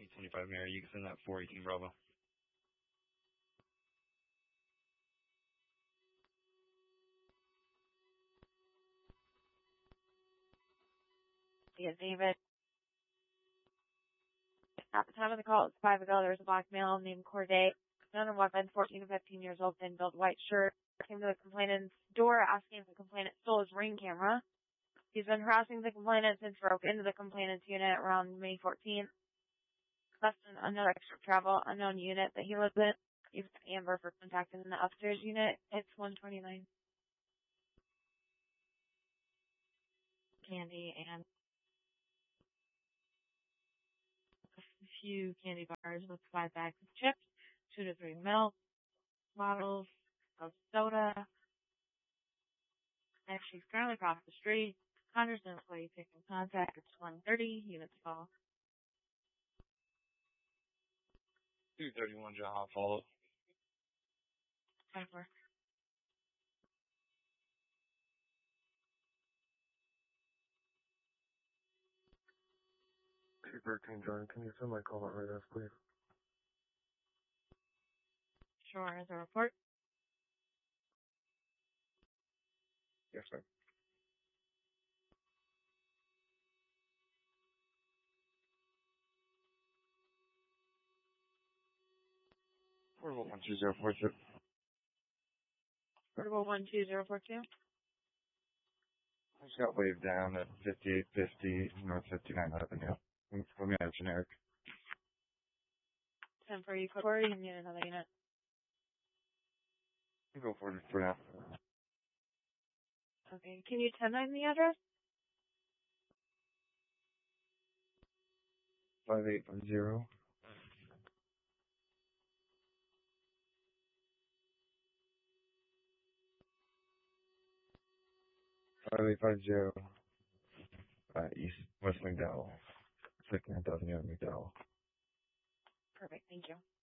825 Mary. You can send that 418 Bravo. Yeah, David. At the time of the call, it's 5 ago, there was a black male named Corday, known and weapon, 14 to 15 years old, thin built, white shirt, came to the complainant's door asking if the complainant stole his ring camera. He's been harassing the complainant since broke into the complainant's unit around May 14th. Left another extra travel, unknown unit that he lives in. Used Amber for contacting the upstairs unit. It's 129. Candy and a few candy bars with 5 bags of chips, 2 to 3 milk bottles of soda. And she's currently across the street. Henderson employee taking contact. It's 1:30. Units call. 231 John follow. 24. 213 John, can you send my call out right now, please? Sure, as a report. Yes, sir. Portable 12042. Portable 12042. I just got waved down at 5850 North 59 Avenue. Let me have generic. 10 for you, Corey. You need another unit. You go for it for now. Okay. Can you 10-9 the address? 5850. East West McDowell. 59th Avenue, McDowell. Perfect. Thank you.